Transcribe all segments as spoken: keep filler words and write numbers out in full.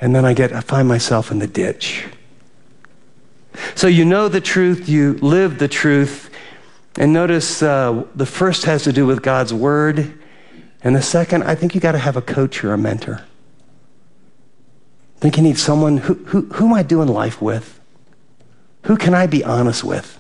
And then I get, I find myself in the ditch. So you know the truth, you live the truth. And notice uh, the first has to do with God's word. And the second, I think you got to have a coach or a mentor. I think you need someone, who, who, who am I doing life with? Who can I be honest with?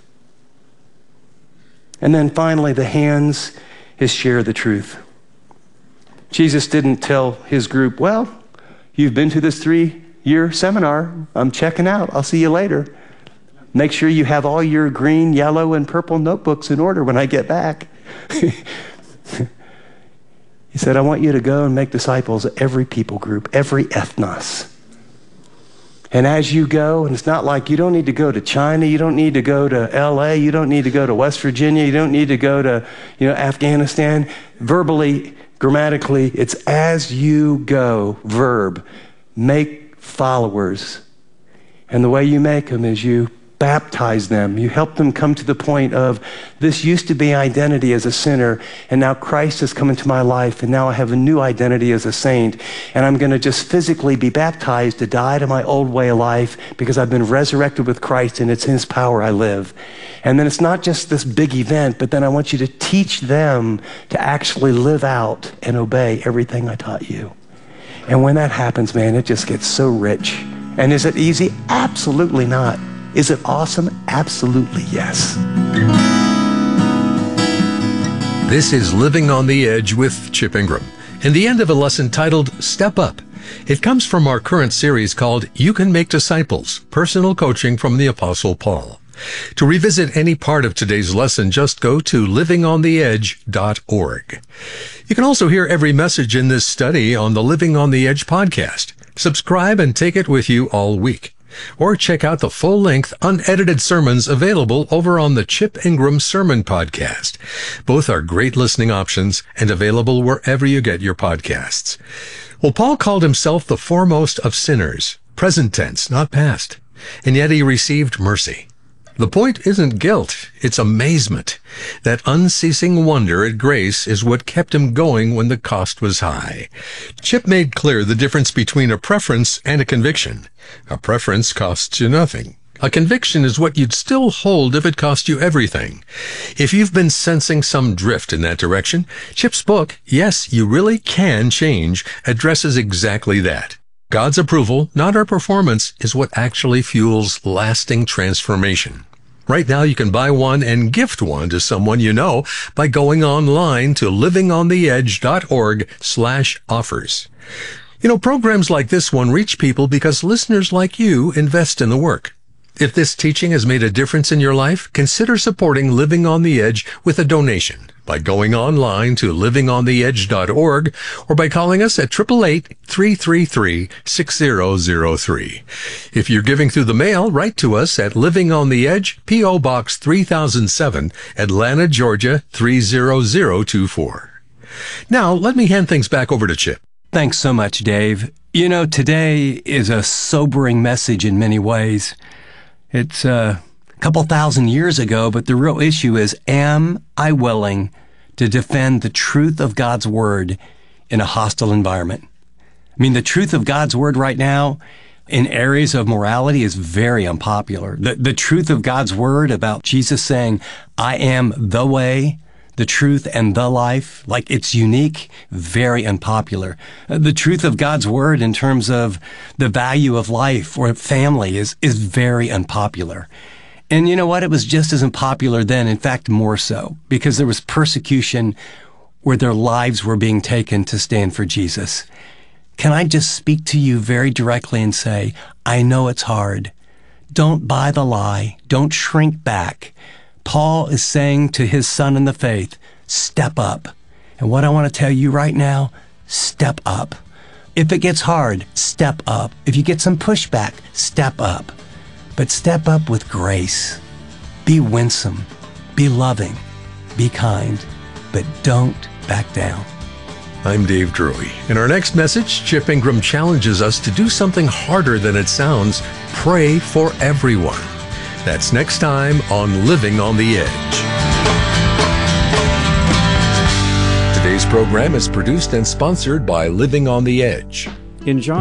And then finally, the hands is share the truth. Jesus didn't tell his group, well, you've been to this three-year seminar. I'm checking out. I'll see you later. Make sure you have all your green, yellow, and purple notebooks in order when I get back. He said, I want you to go and make disciples of every people group, every ethnos. And as you go, and it's not like you don't need to go to China, you don't need to go to L A, you don't need to go to West Virginia, you don't need to go to, you know, Afghanistan. Verbally, grammatically, it's as you go, verb, make followers. And the way you make them is you baptize them. You help them come to the point of, this used to be identity as a sinner, and now Christ has come into my life, and now I have a new identity as a saint, and I'm going to just physically be baptized to die to my old way of life because I've been resurrected with Christ, and it's in his power I live. And then it's not just this big event, but then I want you to teach them to actually live out and obey everything I taught you. And when that happens, man, it just gets so rich. And is it easy? Absolutely not. Is it awesome? Absolutely yes. This is Living on the Edge with Chip Ingram, and the end of a lesson titled Step Up. It comes from our current series called You Can Make Disciples, Personal Coaching from the Apostle Paul. To revisit any part of today's lesson, just go to living on the edge dot org. You can also hear every message in this study on the Living on the Edge podcast. Subscribe and take it with you all week. Or check out the full-length, unedited sermons available over on the Chip Ingram Sermon Podcast. Both are great listening options and available wherever you get your podcasts. Well, Paul called himself the foremost of sinners, present tense, not past, and yet he received mercy. The point isn't guilt, it's amazement. That unceasing wonder at grace is what kept him going when the cost was high. Chip made clear the difference between a preference and a conviction. A preference costs you nothing. A conviction is what you'd still hold if it cost you everything. If you've been sensing some drift in that direction, Chip's book, Yes, You Really Can Change, addresses exactly that. God's approval, not our performance, is what actually fuels lasting transformation. Right now, you can buy one and gift one to someone you know by going online to living on the edge dot org slash offers. You know, programs like this one reach people because listeners like you invest in the work. If this teaching has made a difference in your life, consider supporting Living on the Edge with a donation by going online to living on the edge dot org or by calling us at eight eight eight, three three three, six zero zero three. If you're giving through the mail, write to us at Living on the Edge, P O. Box three thousand seven, Atlanta, Georgia three zero zero two four. Now, let me hand things back over to Chip. Thanks so much, Dave. You know, today is a sobering message in many ways. It's uh, a couple thousand years ago, but the real issue is, am I willing to defend the truth of God's Word in a hostile environment? I mean, the truth of God's Word right now in areas of morality is very unpopular. The, the truth of God's Word about Jesus saying, I am the way, the truth, and the life, like it's unique, very unpopular. The truth of God's Word in terms of the value of life or family is, is very unpopular. And you know what? It was just as unpopular then, in fact, more so, because there was persecution where their lives were being taken to stand for Jesus. Can I just speak to you very directly and say, I know it's hard. Don't buy the lie. Don't shrink back. Paul is saying to his son in the faith, step up. And what I want to tell you right now, step up. If it gets hard, step up. If you get some pushback, step up. But step up with grace. Be winsome. Be loving. Be kind. But don't back down. I'm Dave Drury. In our next message, Chip Ingram challenges us to do something harder than it sounds. Pray for everyone. That's next time on Living on the Edge. Today's program is produced and sponsored by Living on the Edge. In John